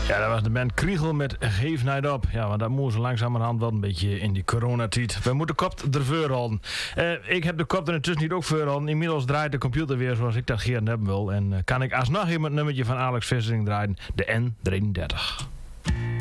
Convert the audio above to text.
Ja, dat was de band Kriegel met Geef Night Op. Ja, want dat moest langzamerhand wel een beetje in die coronatijd. We moeten kop ervoor houden. Ik heb de kop er intussen niet ook voor houden. Inmiddels draait de computer weer zoals ik dat gerne hebben wil. En kan ik alsnog iemand nummertje van Alex Vissering draaien. De N33.